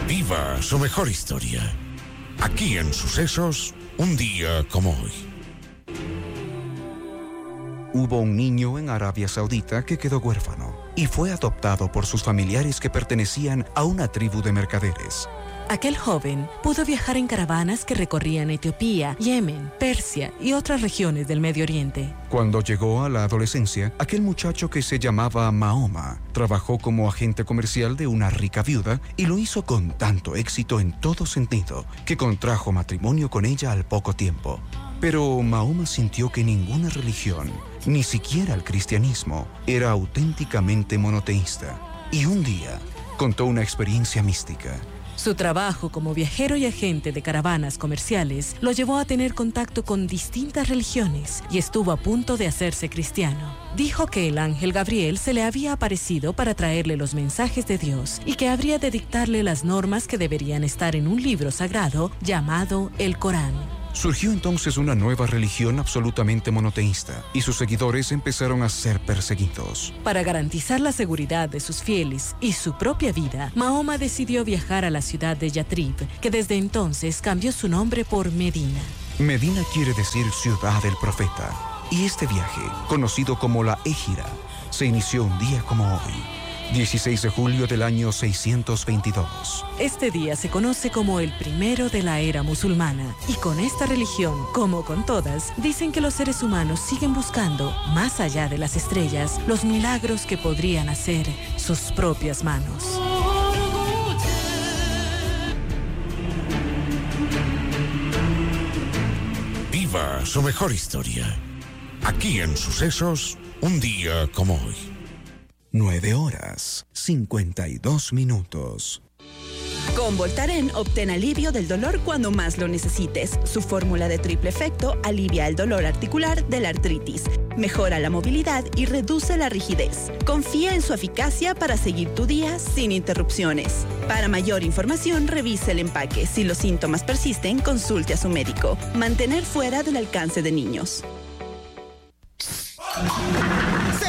Viva su mejor historia. Aquí en Sucesos, un día como hoy. Hubo un niño en Arabia Saudita que quedó huérfano y fue adoptado por sus familiares que pertenecían a una tribu de mercaderes. Aquel joven pudo viajar en caravanas que recorrían Etiopía, Yemen, Persia y otras regiones del Medio Oriente. Cuando llegó a la adolescencia, aquel muchacho que se llamaba Mahoma trabajó como agente comercial de una rica viuda y lo hizo con tanto éxito en todo sentido que contrajo matrimonio con ella al poco tiempo. Pero Mahoma sintió que ninguna religión, ni siquiera el cristianismo, era auténticamente monoteísta. Y un día contó una experiencia mística. Su trabajo como viajero y agente de caravanas comerciales lo llevó a tener contacto con distintas religiones y estuvo a punto de hacerse cristiano. Dijo que el ángel Gabriel se le había aparecido para traerle los mensajes de Dios y que habría de dictarle las normas que deberían estar en un libro sagrado llamado el Corán. Surgió entonces una nueva religión absolutamente monoteísta y sus seguidores empezaron a ser perseguidos. Para garantizar la seguridad de sus fieles y su propia vida, Mahoma decidió viajar a la ciudad de Yatrib, que desde entonces cambió su nombre por Medina. Medina quiere decir ciudad del profeta. Y este viaje, conocido como la Égira, se inició un día como hoy, 16 de julio del año 622. Este día se conoce como el primero de la era musulmana y con esta religión, como con todas, dicen que los seres humanos siguen buscando, más allá de las estrellas, los milagros que podrían hacer sus propias manos. Viva su mejor historia. Aquí en Sucesos, un día como hoy. 9 horas, 52 minutos. Con Voltaren obtén alivio del dolor cuando más lo necesites. Su fórmula de triple efecto alivia el dolor articular de la artritis, mejora la movilidad y reduce la rigidez. Confía en su eficacia para seguir tu día sin interrupciones. Para mayor información, revise el empaque. Si los síntomas persisten, consulte a su médico. Mantener fuera del alcance de niños.